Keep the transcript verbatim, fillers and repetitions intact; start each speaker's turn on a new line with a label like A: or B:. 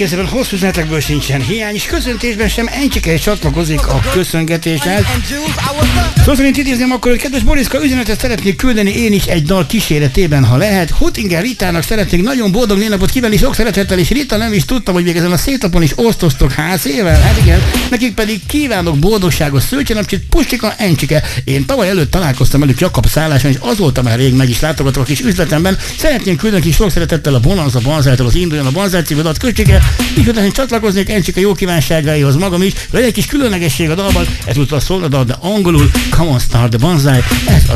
A: szépen hosszú üzenetekből sincsen hiány, és köszöntésben sem Encsike csatlakozik a köszöngetéshez. Szóval szerint idézném akkor, hogy kedves Boriszka, üzenetet szeretnék küldeni én is egy dal kíséretében, ha lehet. Huttinger Ritának szeretnék nagyon boldog névnapot kívánni sok szeretettel, és Rita nem is tudtam, hogy még ezen a szétnapon is osztoztok házével. Hát igen, nekik pedig kívánok boldogságos szőcsenapcsit, Pustika, Encsike. Én tavaly előtt találkoztam velük Jakab szálláson, és azóta már rég meg is látogatok a kis üzletemben. Szeretném küldeni kis sok szeretettel a Bonanza Banzájtól az Induljon a Banzáj című dalt, Köcsike, így utána csatlakoznék Encsike jó kívánságaihoz magam is, vagy egy kis különlegesség a dalban, ez utána szól a dal, de angolul Come on Start the Banzáj, ez a